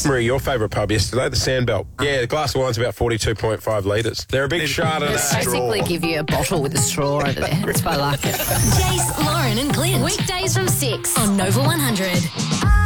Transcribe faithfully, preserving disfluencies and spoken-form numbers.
Marie, your favourite pub yesterday, the Sandbelt. Yeah, the glass of wine's about forty-two point five litres. They're a big Chardonnay. Basically give you a bottle with a straw over there. That's why I like it. Jace, Lauren and Clint. Weekdays from six on Nova one hundred.